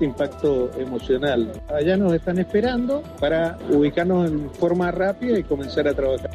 impacto emocional. Allá nos están esperando para ubicarnos en forma rápida y comenzar a trabajar.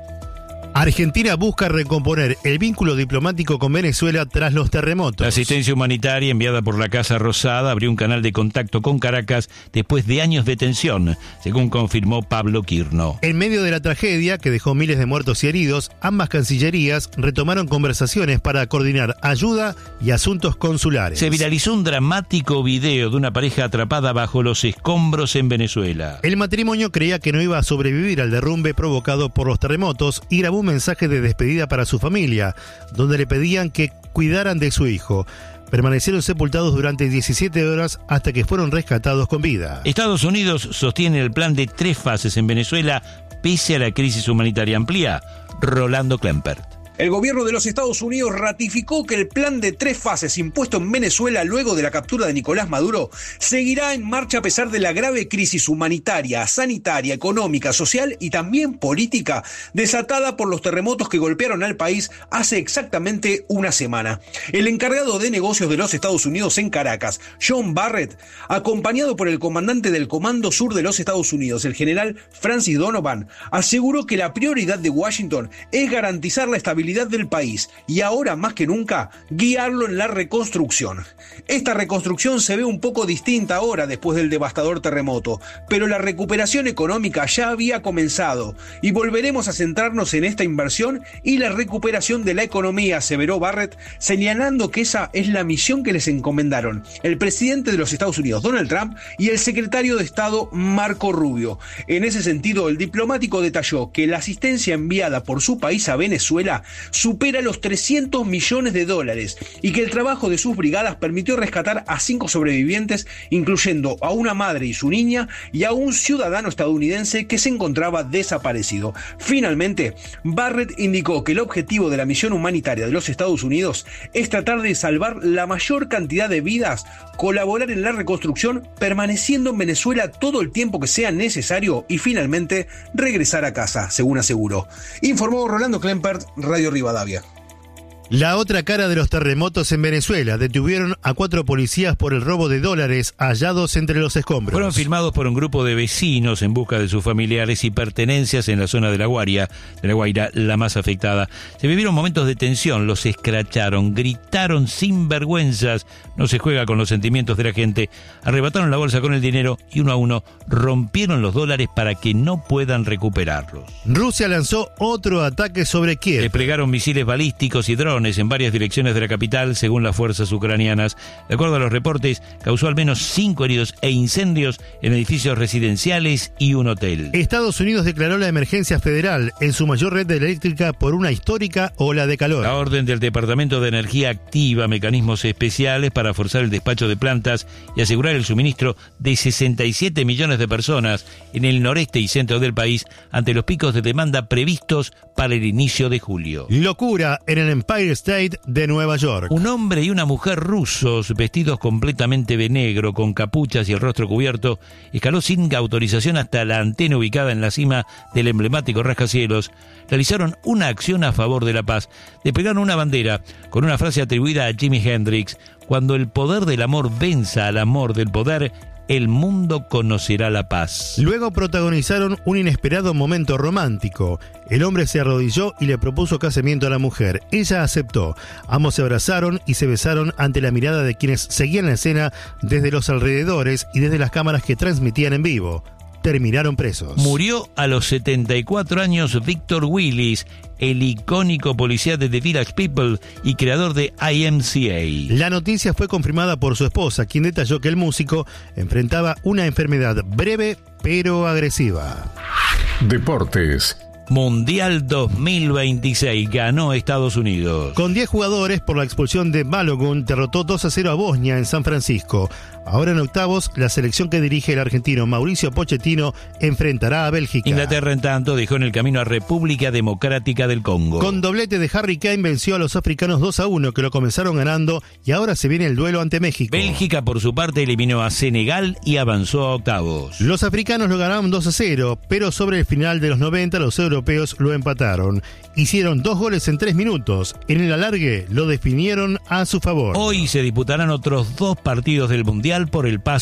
Argentina busca recomponer el vínculo diplomático con Venezuela tras los terremotos. La asistencia humanitaria enviada por la Casa Rosada abrió un canal de contacto con Caracas después de años de tensión, según confirmó Pablo Quirno. En medio de la tragedia, que dejó miles de muertos y heridos, ambas cancillerías retomaron conversaciones para coordinar ayuda y asuntos consulares. Se viralizó un dramático video de una pareja atrapada bajo los escombros en Venezuela. El matrimonio creía que no iba a sobrevivir al derrumbe provocado por los terremotos y grabó un mensaje de despedida para su familia, donde le pedían que cuidaran de su hijo. Permanecieron sepultados durante 17 horas hasta que fueron rescatados con vida. Estados Unidos sostiene el plan de 3 fases en Venezuela pese a la crisis humanitaria amplia. Rolando Klempert. El gobierno de los Estados Unidos ratificó que el plan de 3 fases impuesto en Venezuela luego de la captura de Nicolás Maduro seguirá en marcha a pesar de la grave crisis humanitaria, sanitaria, económica, social y también política desatada por los terremotos que golpearon al país hace exactamente una semana. El encargado de negocios de los Estados Unidos en Caracas, John Barrett, acompañado por el comandante del Comando Sur de los Estados Unidos, el general Francis Donovan, aseguró que la prioridad de Washington es garantizar la estabilidad del país y ahora más que nunca guiarlo en la reconstrucción. Esta reconstrucción se ve un poco distinta ahora después del devastador terremoto, pero la recuperación económica ya había comenzado y volveremos a centrarnos en esta inversión y la recuperación de la economía, aseveró Barrett, señalando que esa es la misión que les encomendaron el presidente de los Estados Unidos, Donald Trump, y el secretario de Estado, Marco Rubio. En ese sentido, el diplomático detalló que la asistencia enviada por su país a Venezuela supera los $300 millones y que el trabajo de sus brigadas permitió rescatar a 5 sobrevivientes, incluyendo a una madre y su niña y a un ciudadano estadounidense que se encontraba desaparecido. Finalmente, Barrett indicó que el objetivo de la misión humanitaria de los Estados Unidos es tratar de salvar la mayor cantidad de vidas, colaborar en la reconstrucción, permaneciendo en Venezuela todo el tiempo que sea necesario y finalmente regresar a casa, según aseguró. Informó Rolando Klempert, Radio Rivadavia. La otra cara de los terremotos en Venezuela. Detuvieron a 4 policías por el robo de dólares hallados entre los escombros. Fueron filmados por un grupo de vecinos en busca de sus familiares y pertenencias en la zona de La Guaira, la más afectada. Se vivieron momentos de tensión, los escracharon, gritaron sin vergüenzas. No se juega con los sentimientos de la gente. Arrebataron la bolsa con el dinero y uno a uno rompieron los dólares para que no puedan recuperarlos. Rusia lanzó otro ataque sobre Kiev. Desplegaron misiles balísticos y drones en varias direcciones de la capital, según las fuerzas ucranianas. De acuerdo a los reportes, causó al menos 5 heridos e incendios en edificios residenciales y un hotel. Estados Unidos declaró la emergencia federal en su mayor red eléctrica por una histórica ola de calor. La orden del Departamento de Energía activa mecanismos especiales para forzar el despacho de plantas y asegurar el suministro de 67 millones de personas en el noreste y centro del país ante los picos de demanda previstos para el inicio de julio. Locura en el Empire State de Nueva York. Un hombre y una mujer rusos, vestidos completamente de negro, con capuchas y el rostro cubierto, escaló sin autorización hasta la antena ubicada en la cima del emblemático rascacielos. Realizaron una acción a favor de la paz. Desplegaron una bandera con una frase atribuida a Jimi Hendrix: cuando el poder del amor venza al amor del poder, el mundo conocerá la paz. Luego protagonizaron un inesperado momento romántico. El hombre se arrodilló y le propuso casamiento a la mujer. Ella aceptó. Ambos se abrazaron y se besaron ante la mirada de quienes seguían la escena desde los alrededores y desde las cámaras que transmitían en vivo. Terminaron presos. Murió a los 74 años Victor Willis, el icónico policía de The Village People y creador de IMCA. La noticia fue confirmada por su esposa, quien detalló que el músico enfrentaba una enfermedad breve pero agresiva. Deportes. Mundial 2026 ganó Estados Unidos. Con 10 jugadores por la expulsión de Balogun, derrotó 2-0 a Bosnia en San Francisco. Ahora en octavos, la selección que dirige el argentino Mauricio Pochettino enfrentará a Bélgica. Inglaterra, en tanto, dejó en el camino a República Democrática del Congo. Con doblete de Harry Kane venció a los africanos 2-1, que lo comenzaron ganando, y ahora se viene el duelo ante México. Bélgica, por su parte, eliminó a Senegal y avanzó a octavos. Los africanos lo ganaron 2-0, pero sobre el final de los 90 los europeos europeos lo empataron. Hicieron 2 goles en 3 minutos. En el alargue lo definieron a su favor. Hoy se disputarán otros 2 partidos del Mundial por el pase